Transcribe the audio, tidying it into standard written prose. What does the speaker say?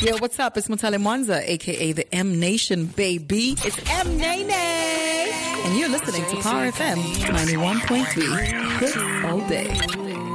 Yo, what's up? It's Mutale Mwanza, aka the M Nation baby. It's M Nene, and you're listening to Power FM 91.3. Hits all day.